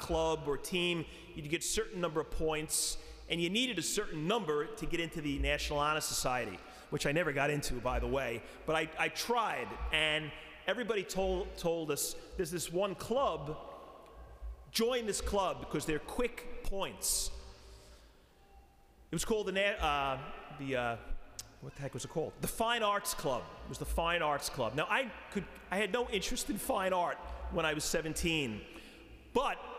club or team, you'd get a certain number of points, and you needed a certain number to get into the National Honor Society, which I never got into, by the way. But I tried, and everybody told us there's this one club. Join this club because they're quick points. It was called what the heck was it called? The Fine Arts Club. It was the Fine Arts Club. Now I had no interest in fine art when I was 17, but